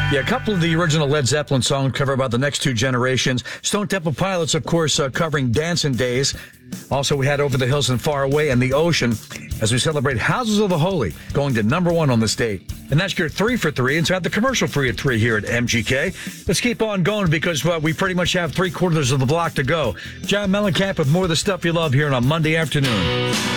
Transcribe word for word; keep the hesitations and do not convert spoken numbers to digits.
Yeah, a couple of the original Led Zeppelin songs covered by the next two generations. Stone Temple Pilots, of course, uh, covering Dancing Days. Also, we had Over the Hills and Far Away and The Ocean as we celebrate Houses of the Holy going to number one on the state. And that's your three for three. And so I have the commercial free at three here at M G K. Let's keep on going because well, we pretty much have three quarters of the block to go. John Mellencamp with more of the stuff you love here on a Monday afternoon.